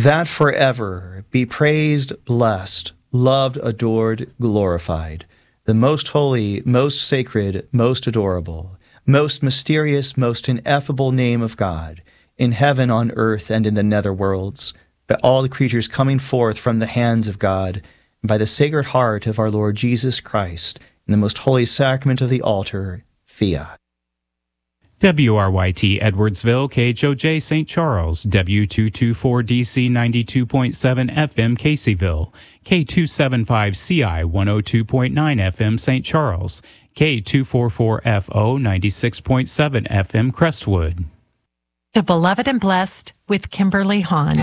that forever be praised, blessed, loved, adored, glorified, the most holy, most sacred, most adorable, most mysterious, most ineffable name of God, in heaven, on earth, and in the nether worlds, by all the creatures coming forth from the hands of God, and by the Sacred Heart of our Lord Jesus Christ, in the most holy sacrament of the altar, Fiat. WRYT Edwardsville, KHOJ St. Charles, W224DC 92.7 FM Caseyville, K275CI 102.9 FM St. Charles, K244FO 96.7 FM Crestwood. To Beloved and Blessed with Kimberly Hahn.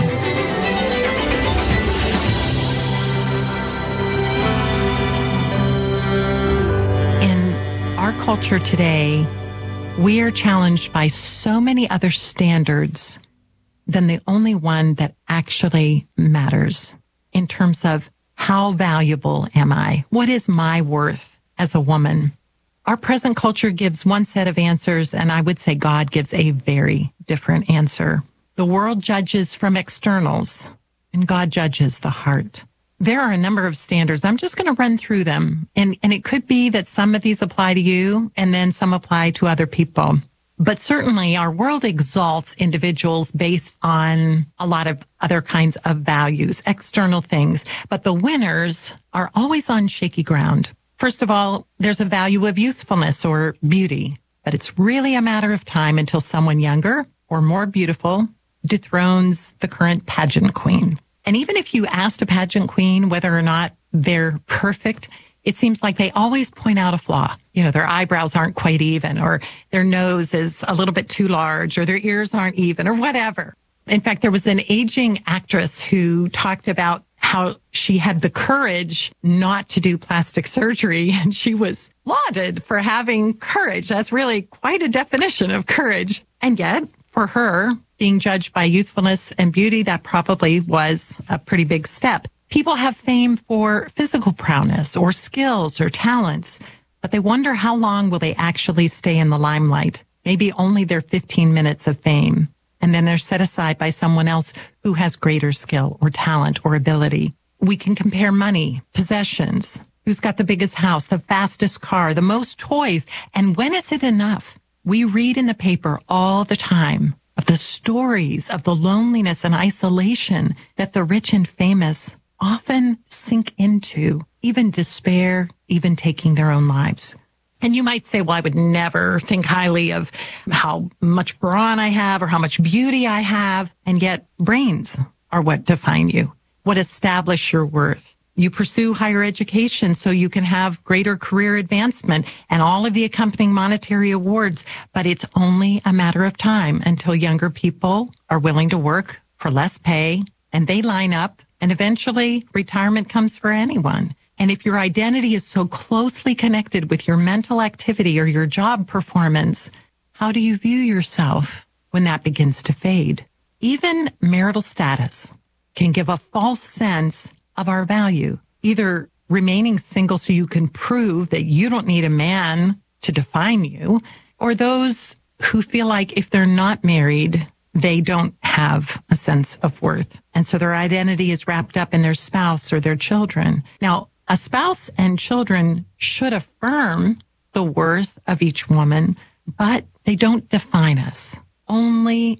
In our culture today, we are challenged by so many other standards than the only one that actually matters in terms of how valuable am I? What is my worth as a woman? Our present culture gives one set of answers, and I would say God gives a very different answer. The world judges from externals, and God judges the heart. There are a number of standards. I'm just going to run through them. And it could be that some of these apply to you and then some apply to other people. But certainly our world exalts individuals based on a lot of other kinds of values, external things. But the winners are always on shaky ground. First of all, there's a value of youthfulness or beauty, but it's really a matter of time until someone younger or more beautiful dethrones the current pageant queen. And even if you asked a pageant queen whether or not they're perfect, it seems like they always point out a flaw. You know, their eyebrows aren't quite even, or their nose is a little bit too large, or their ears aren't even, or whatever. In fact, there was an aging actress who talked about how she had the courage not to do plastic surgery, and she was lauded for having courage. That's really quite a definition of courage. And yet, for her, being judged by youthfulness and beauty, that probably was a pretty big step. People have fame for physical prowess or skills or talents, but they wonder how long will they actually stay in the limelight. Maybe only their 15 minutes of fame. And then they're set aside by someone else who has greater skill or talent or ability. We can compare money, possessions, who's got the biggest house, the fastest car, the most toys, and when is it enough? We read in the paper all the time of the stories of the loneliness and isolation that the rich and famous often sink into, even despair, even taking their own lives. And you might say, well, I would never think highly of how much brawn I have or how much beauty I have. And yet brains are what define you, what establish your worth. You pursue higher education so you can have greater career advancement and all of the accompanying monetary awards. But it's only a matter of time until younger people are willing to work for less pay and they line up, and eventually retirement comes for anyone. And if your identity is so closely connected with your mental activity or your job performance, how do you view yourself when that begins to fade? Even marital status can give a false sense of our value, either remaining single so you can prove that you don't need a man to define you, or those who feel like if they're not married, they don't have a sense of worth. And so their identity is wrapped up in their spouse or their children. Now, a spouse and children should affirm the worth of each woman, but they don't define us. Only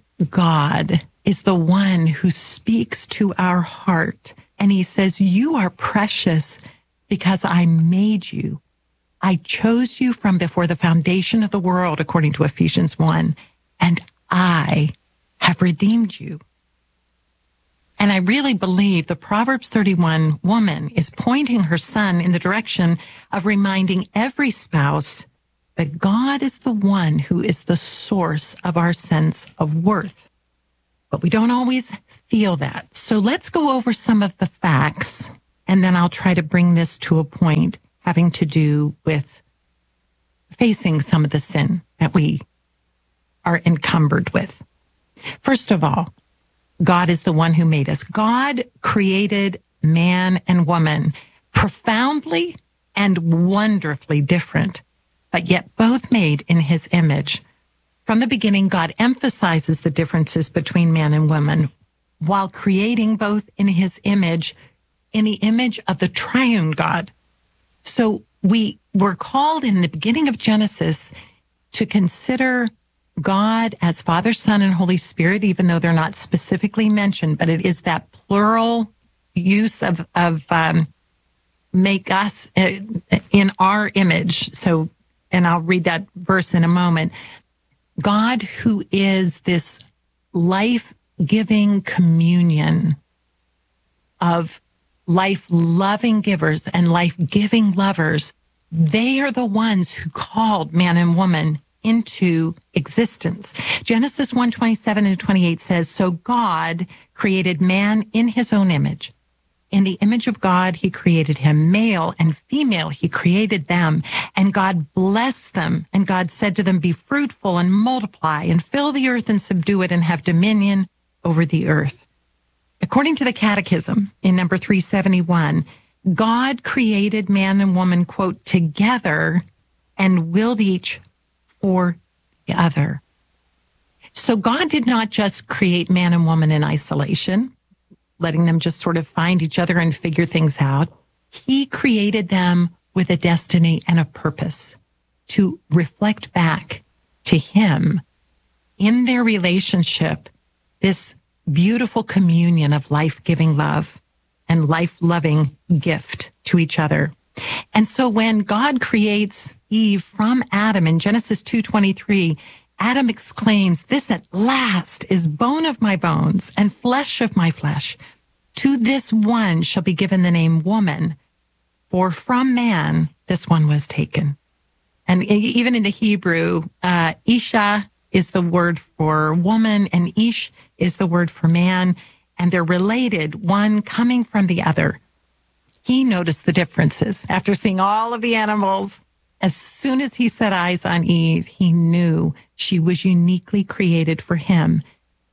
God is the one who speaks to our heart. And he says, you are precious because I made you. I chose you from before the foundation of the world, according to Ephesians 1, and I have redeemed you. And I really believe the Proverbs 31 woman is pointing her son in the direction of reminding every spouse that God is the one who is the source of our sense of worth. But we don't always feel that. So let's go over some of the facts, and then I'll try to bring this to a point having to do with facing some of the sin that we are encumbered with. First of all, God is the one who made us. God created man and woman profoundly and wonderfully different, but yet both made in his image. From the beginning, God emphasizes the differences between man and woman. while creating both in his image, in the image of the triune God. So we were called in the beginning of Genesis to consider God as Father, Son, and Holy Spirit, even though they're not specifically mentioned, but it is that plural use of make us in our image. So, and I'll read that verse in a moment. God, who is this life-giving communion of life-loving givers and life-giving lovers, they are the ones who called man and woman into existence. Genesis 1:27 and 28 says, "So God created man in his own image. In the image of God, he created him. Male and female, he created them. And God blessed them. And God said to them, be fruitful and multiply and fill the earth and subdue it and have dominion over the earth." According to the Catechism in number 371, God created man and woman, quote, together and willed each for the other. So God did not just create man and woman in isolation, letting them just sort of find each other and figure things out. He created them with a destiny and a purpose to reflect back to him in their relationship, this beautiful communion of life-giving love and life-loving gift to each other. And so when God creates Eve from Adam in Genesis 2:23, Adam exclaims, "This at last is bone of my bones and flesh of my flesh. To this one shall be given the name woman, for from man this one was taken." And even in the Hebrew, Isha is the word for woman and Ish is the word for man, and they're related, one coming from the other. He noticed the differences after seeing all of the animals. As soon as he set eyes on Eve, he knew she was uniquely created for him,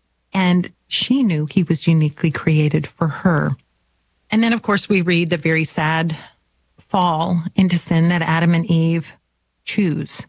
and she knew he was uniquely created for her. And then, of course, we read the very sad fall into sin that Adam and Eve choose.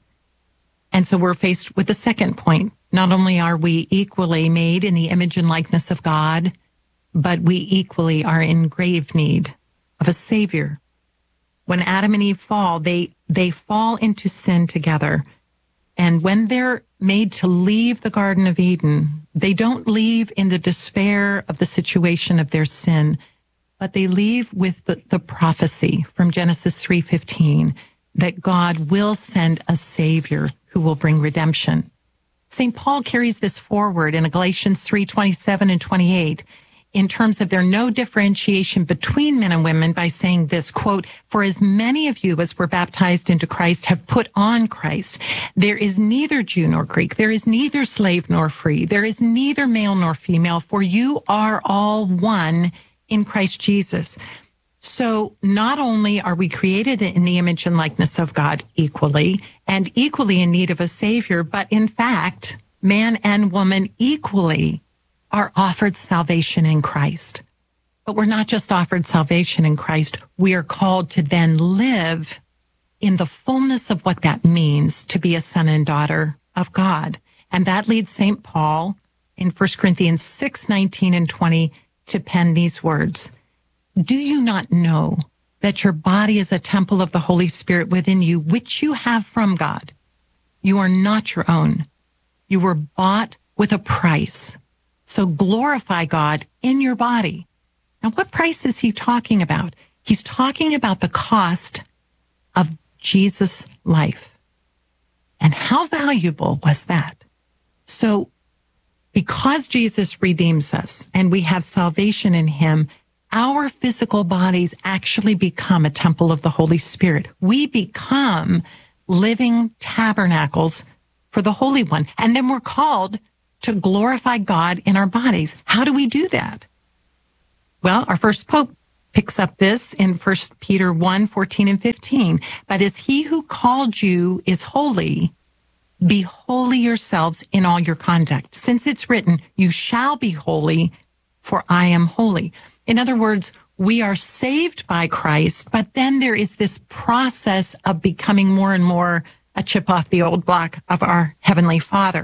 And so we're faced with the second point. Not only are we equally made in the image and likeness of God, but we equally are in grave need of a Savior. When Adam and Eve fall, they fall into sin together. And when they're made to leave the Garden of Eden, they don't leave in the despair of the situation of their sin, but they leave with the prophecy from Genesis 3:15 that God will send a Savior who will bring redemption. St. Paul carries this forward in Galatians 3:27 and 28 in terms of there no differentiation between men and women by saying this, quote, "For as many of you as were baptized into Christ have put on Christ. There is neither Jew nor Greek. There is neither slave nor free. There is neither male nor female, for you are all one in Christ Jesus." So not only are we created in the image and likeness of God equally and equally in need of a Savior, but in fact, man and woman equally are offered salvation in Christ. But we're not just offered salvation in Christ. We are called to then live in the fullness of what that means to be a son and daughter of God. And that leads St. Paul in 1 Corinthians 6:19 and 20 to pen these words. "Do you not know that your body is a temple of the Holy Spirit within you, which you have from God? You are not your own. You were bought with a price. So glorify God in your body." Now, what price is he talking about? He's talking about the cost of Jesus' life. And how valuable was that? So because Jesus redeems us and we have salvation in him, our physical bodies actually become a temple of the Holy Spirit. We become living tabernacles for the Holy One. And then we're called to glorify God in our bodies. How do we do that? Well, our first pope picks up this in 1 Peter 1:14 and 15. "But as he who called you is holy, be holy yourselves in all your conduct. Since it's written, you shall be holy, for I am holy." In other words, we are saved by Christ, but then there is this process of becoming more and more a chip off the old block of our Heavenly Father.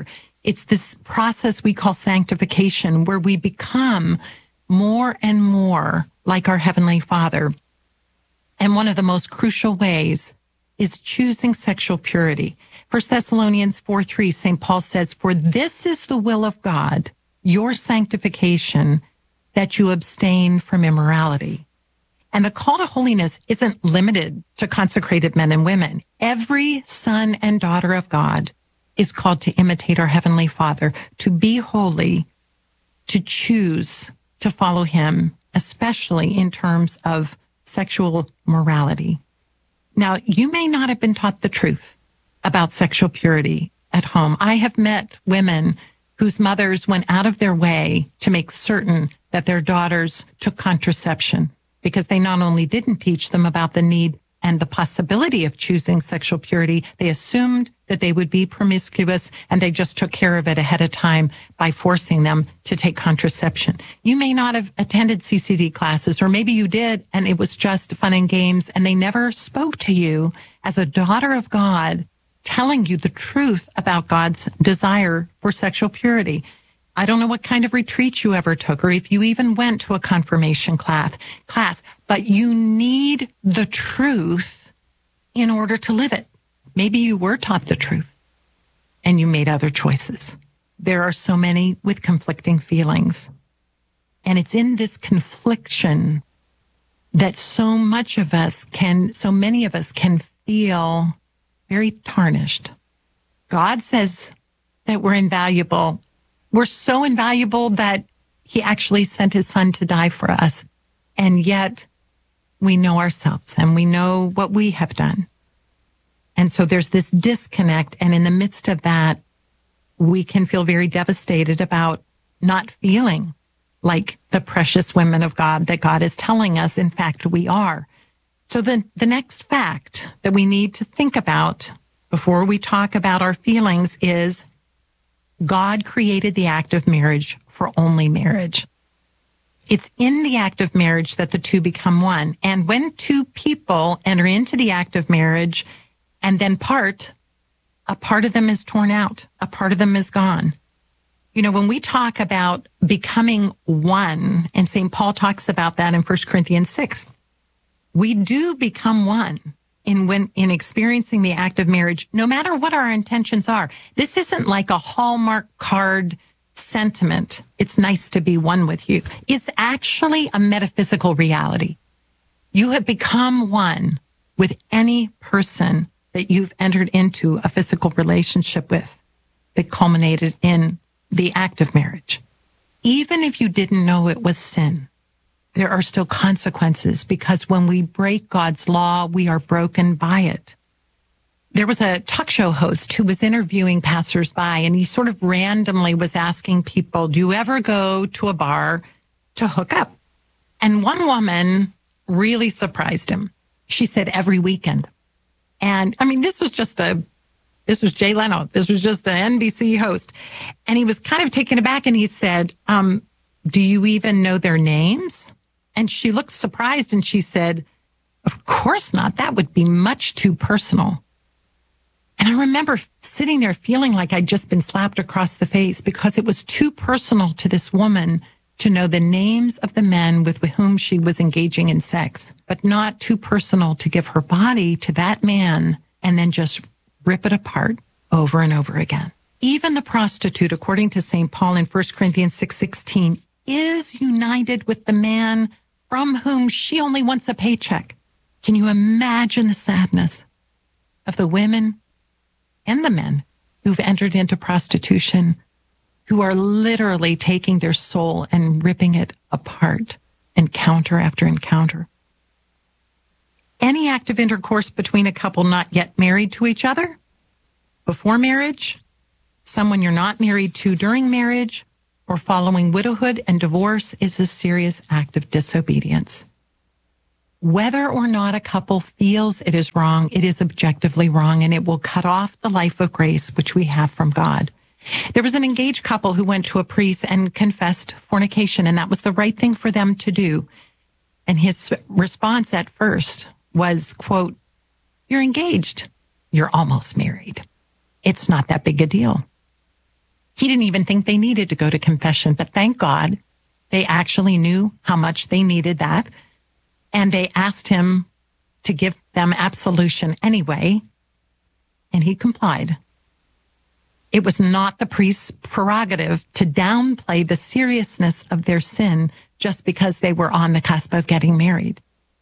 It's this process we call sanctification, where we become more and more like our Heavenly Father. And one of the most crucial ways is choosing sexual purity. 1 Thessalonians 4:3, St. Paul says, "For this is the will of God, your sanctification, that you abstain from immorality." And the call to holiness isn't limited to consecrated men and women. Every son and daughter of God is called to imitate our Heavenly Father, to be holy, to choose to follow Him, especially in terms of sexual morality. Now, you may not have been taught the truth about sexual purity at home. I have met women whose mothers went out of their way to make certain that their daughters took contraception, because they not only didn't teach them about the need and the possibility of choosing sexual purity, they assumed that they would be promiscuous, and they just took care of it ahead of time by forcing them to take contraception. You may not have attended CCD classes, or maybe you did and it was just fun and games, and they never spoke to you as a daughter of God, telling you the truth about God's desire for sexual purity. I don't know what kind of retreat you ever took, or if you even went to a confirmation class, but you need the truth in order to live it. Maybe you were taught the truth and you made other choices. There are so many with conflicting feelings. And it's in this confliction that so many of us can feel very tarnished. God says that we're invaluable. We're so invaluable that He actually sent His Son to die for us. And yet we know ourselves and we know what we have done. And so there's this disconnect. And in the midst of that, we can feel very devastated about not feeling like the precious women of God that God is telling us, in fact, we are. So the next fact that we need to think about before we talk about our feelings is God created the act of marriage for only marriage. It's in the act of marriage that the two become one. And when two people enter into the act of marriage and then part, a part of them is torn out. A part of them is gone. You know, when we talk about becoming one, and St. Paul talks about that in 1 Corinthians 6, we do become one in experiencing the act of marriage, no matter what our intentions are. This isn't like a Hallmark card sentiment. It's nice to be one with you. It's actually a metaphysical reality. You have become one with any person that you've entered into a physical relationship with that culminated in the act of marriage. Even if you didn't know it was sin, there are still consequences, because when we break God's law, we are broken by it. There was a talk show host who was interviewing passersby, and he sort of randomly was asking people, do you ever go to a bar to hook up? And one woman really surprised him. She said, every weekend. And I mean, this was Jay Leno. This was just an NBC host. And he was kind of taken aback, and he said, do you even know their names? And she looked surprised, and she said, of course not. That would be much too personal. And I remember sitting there feeling like I'd just been slapped across the face, because it was too personal to this woman to know the names of the men with whom she was engaging in sex, but not too personal to give her body to that man and then just rip it apart over and over again. Even the prostitute, according to St. Paul in 1 Corinthians 6:16, is united with the man from whom she only wants a paycheck. Can you imagine the sadness of the women and the men who've entered into prostitution, who are literally taking their soul and ripping it apart, encounter after encounter? Any act of intercourse between a couple not yet married to each other, before marriage, someone you're not married to during marriage, or following widowhood and divorce is a serious act of disobedience. Whether or not a couple feels it is wrong, it is objectively wrong, and it will cut off the life of grace which we have from God. There was an engaged couple who went to a priest and confessed fornication, and that was the right thing for them to do. And his response at first was, quote, you're engaged. You're almost married. It's not that big a deal. He didn't even think they needed to go to confession, but thank God they actually knew how much they needed that. And they asked him to give them absolution anyway, and he complied. It was not the priest's prerogative to downplay the seriousness of their sin just because they were on the cusp of getting married.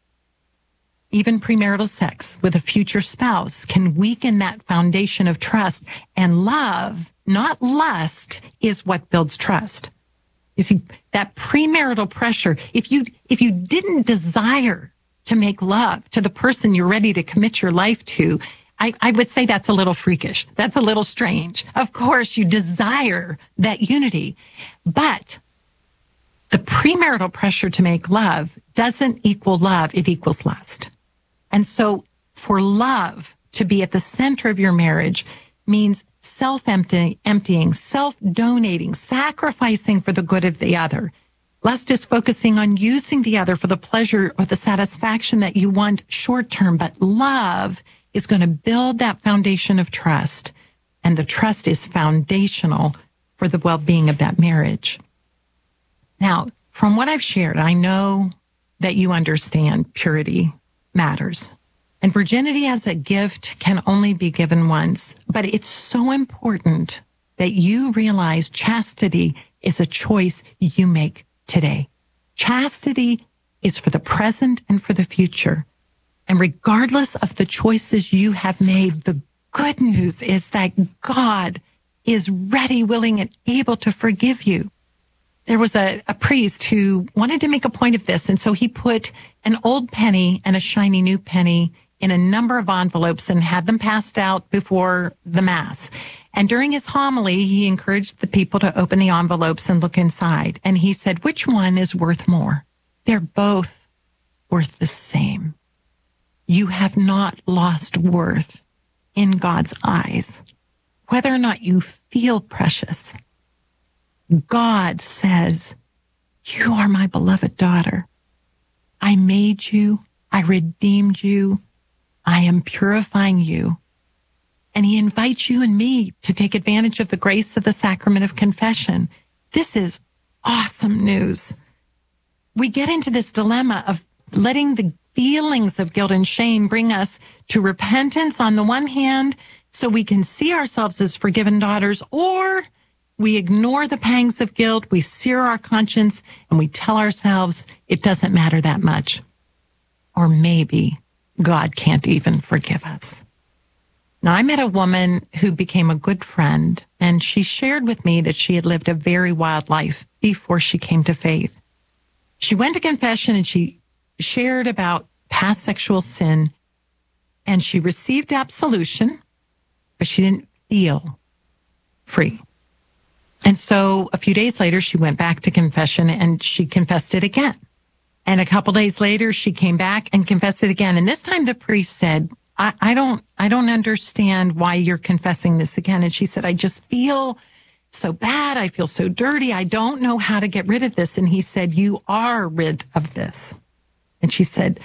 Even premarital sex with a future spouse can weaken that foundation of trust, and love, not lust, is what builds trust. You see, that premarital pressure, if you didn't desire to make love to the person you're ready to commit your life to, I would say that's a little freakish. That's a little strange. Of course, you desire that unity, but the premarital pressure to make love doesn't equal love. It equals lust. And so for love to be at the center of your marriage means self-emptying, self-donating, sacrificing for the good of the other. Lust is focusing on using the other for the pleasure or the satisfaction that you want short-term, but love is going to build that foundation of trust, and the trust is foundational for the well-being of that marriage. Now, from what I've shared, I know that you understand purity matters. And virginity as a gift can only be given once, but it's so important that you realize chastity is a choice you make today. Chastity is for the present and for the future. And regardless of the choices you have made, the good news is that God is ready, willing, and able to forgive you. There was a priest who wanted to make a point of this, and so he put an old penny and a shiny new penny in a number of envelopes and had them passed out before the Mass. And during his homily, he encouraged the people to open the envelopes and look inside. And he said, which one is worth more? They're both worth the same. You have not lost worth in God's eyes. Whether or not you feel precious, God says, you are my beloved daughter. I made you. I redeemed you. I am purifying you. And he invites you and me to take advantage of the grace of the sacrament of confession. This is awesome news. We get into this dilemma of letting the feelings of guilt and shame bring us to repentance on the one hand, so we can see ourselves as forgiven daughters, or we ignore the pangs of guilt, we sear our conscience, and we tell ourselves it doesn't matter that much. Or maybe God can't even forgive us. Now, I met a woman who became a good friend, and she shared with me that she had lived a very wild life before she came to faith. She went to confession and she shared about past sexual sin, and she received absolution, but she didn't feel free. And so a few days later, she went back to confession and she confessed it again. And a couple days later, she came back and confessed it again. And this time the priest said, I don't understand why you're confessing this again. And she said, I just feel so bad. I feel so dirty. I don't know how to get rid of this. And he said, you are rid of this. And she said,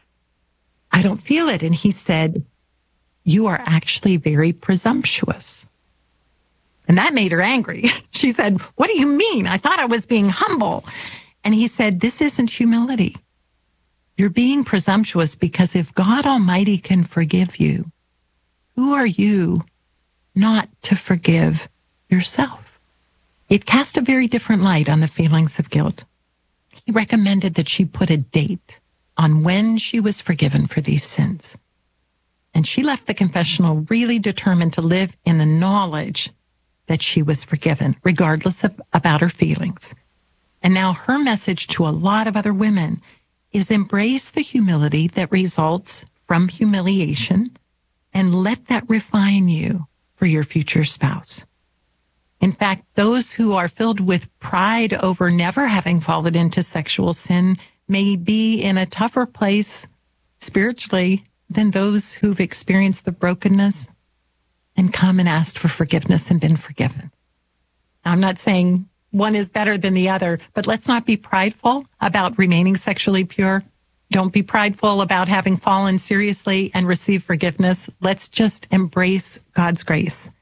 I don't feel it. And he said, you are actually very presumptuous. And that made her angry. She said, what do you mean? I thought I was being humble. And he said, this isn't humility. You're being presumptuous, because if God Almighty can forgive you, who are you not to forgive yourself? It cast a very different light on the feelings of guilt. He recommended that she put a date on when she was forgiven for these sins. And she left the confessional really determined to live in the knowledge that she was forgiven, regardless of about her feelings. And now her message to a lot of other women is embrace the humility that results from humiliation and let that refine you for your future spouse. In fact, those who are filled with pride over never having fallen into sexual sin may be in a tougher place spiritually than those who've experienced the brokenness and come and asked for forgiveness and been forgiven. I'm not saying one is better than the other, but let's not be prideful about remaining sexually pure. Don't be prideful about having fallen seriously and received forgiveness. Let's just embrace God's grace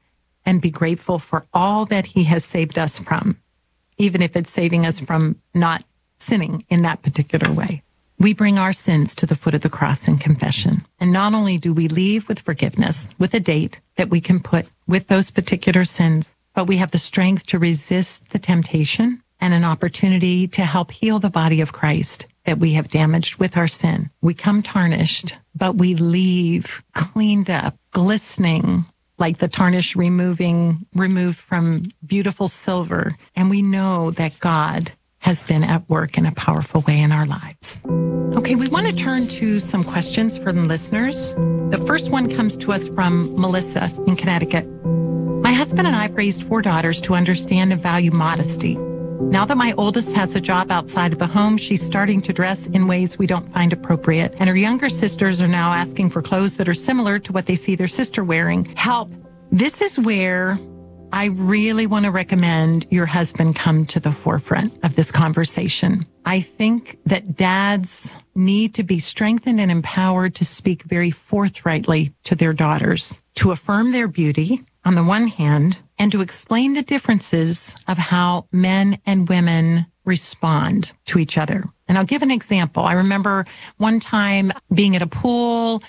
and be grateful for all that he has saved us from, even if it's saving us from not sinning in that particular way. We bring our sins to the foot of the cross in confession. And not only do we leave with forgiveness, with a date that we can put with those particular sins, but we have the strength to resist the temptation and an opportunity to help heal the body of Christ that we have damaged with our sin. We come tarnished, but we leave cleaned up, glistening, like the tarnish removed from beautiful silver. And we know that God has been at work in a powerful way in our lives. Okay, we want to turn to some questions from listeners. The first one comes to us from Melissa in Connecticut. My husband and I have raised 4 daughters to understand and value modesty. Now that my oldest has a job outside of the home, she's starting to dress in ways we don't find appropriate. And her younger sisters are now asking for clothes that are similar to what they see their sister wearing. Help. This is where I really want to recommend your husband come to the forefront of this conversation. I think that dads need to be strengthened and empowered to speak very forthrightly to their daughters, to affirm their beauty on the one hand, and to explain the differences of how men and women respond to each other. And I'll give an example. I remember one time being at a pool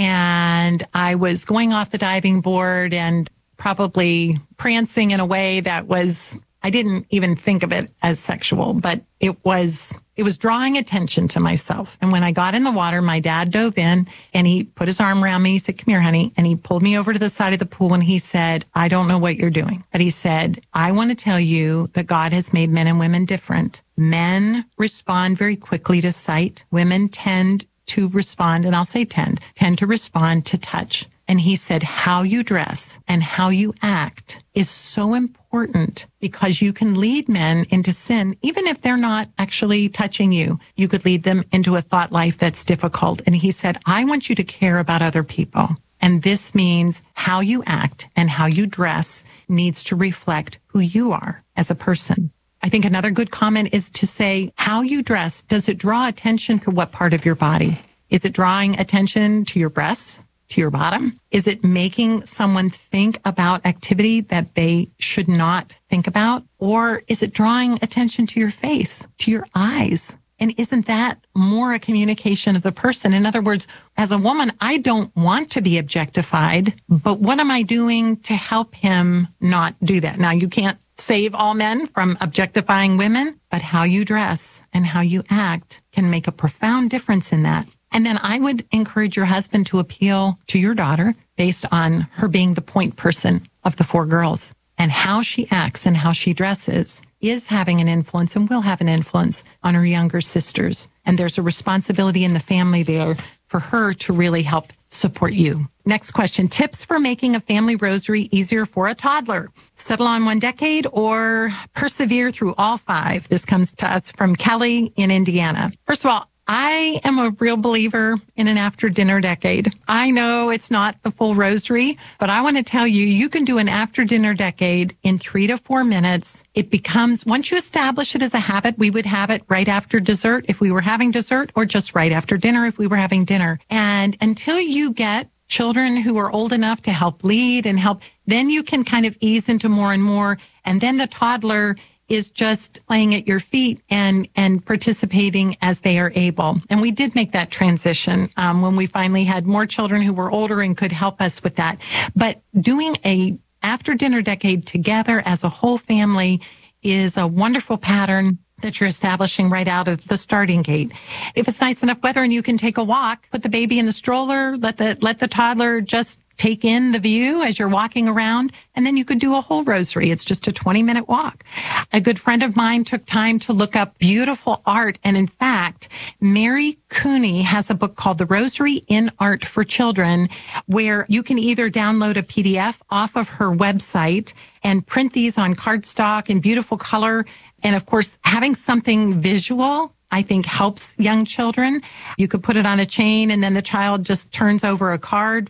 and I was going off the diving board and probably prancing in a way that was, I didn't even think of it as sexual, but it was drawing attention to myself. And when I got in the water, my dad dove in and he put his arm around me. He said, "Come here, honey." And he pulled me over to the side of the pool and he said, "I don't know what you're doing." But he said, "I want to tell you that God has made men and women different. Men respond very quickly to sight. Women tend to respond, and I'll say tend to respond to touch." And he said, how you dress and how you act is so important because you can lead men into sin, even if they're not actually touching you. You could lead them into a thought life that's difficult. And he said, I want you to care about other people. And this means how you act and how you dress needs to reflect who you are as a person. I think another good comment is to say, how you dress, does it draw attention to what part of your body? Is it drawing attention to your breasts? To your bottom? Is it making someone think about activity that they should not think about? Or is it drawing attention to your face, to your eyes? And isn't that more a communication of the person? In other words, as a woman, I don't want to be objectified, but what am I doing to help him not do that? Now, you can't save all men from objectifying women, but how you dress and how you act can make a profound difference in that. And then I would encourage your husband to appeal to your daughter based on her being the point person of the 4 girls. And how she acts and how she dresses is having an influence and will have an influence on her younger sisters. And there's a responsibility in the family there for her to really help support you. Next question, tips for making a family rosary easier for a toddler. Settle on 1 decade or persevere through all 5. This comes to us from Kelly in Indiana. First of all, I am a real believer in an after-dinner decade. I know it's not the full rosary, but I want to tell you, you can do an after-dinner decade in 3 to 4 minutes. It becomes, once you establish it as a habit, we would have it right after dessert if we were having dessert, or just right after dinner if we were having dinner. And until you get children who are old enough to help lead and help, then you can kind of ease into more and more. And then the toddler is just playing at your feet and participating as they are able. And we did make that transition when we finally had more children who were older and could help us with that. But doing a after dinner decade together as a whole family is a wonderful pattern that you're establishing right out of the starting gate. If it's nice enough weather and you can take a walk, put the baby in the stroller, let the toddler just take in the view as you're walking around, and then you could do a whole rosary. It's just a 20-minute walk. A good friend of mine took time to look up beautiful art, and in fact, Mary Cooney has a book called The Rosary in Art for Children, where you can either download a PDF off of her website and print these on cardstock in beautiful color. And of course, having something visual, I think, helps young children. You could put it on a chain and then the child just turns over a card